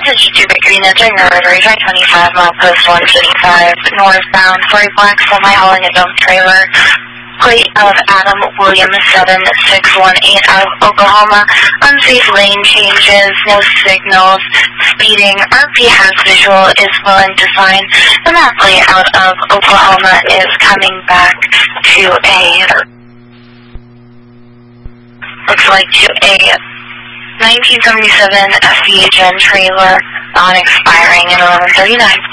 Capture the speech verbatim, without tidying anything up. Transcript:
Message to Bakery Ninja Rotary five twenty-five, milepost one seventy-five, northbound for a black semi hauling a dump trailer. Plate of Adam William seven six one eight out of Oklahoma. Unsafe lane changes, no signals, speeding. R P has visual, is willing to sign. The map layout of Oklahoma is coming back to a, looks like to a nineteen seventy-seven F D H N trailer, non-expiring in eleven thirty-nine.